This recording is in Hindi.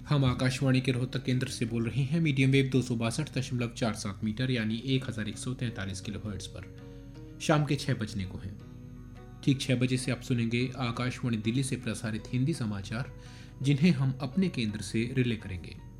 हम आकाशवाणी के रोहतक केंद्र से बोल रहे हैं मीडियम वेव 262.47 मीटर यानी 1143 किलोहर्ट्ज पर। शाम के 6 बजने को हैं। ठीक 6 बजे से आप सुनेंगे आकाशवाणी दिल्ली से प्रसारित हिंदी समाचार, जिन्हें हम अपने केंद्र से रिले करेंगे।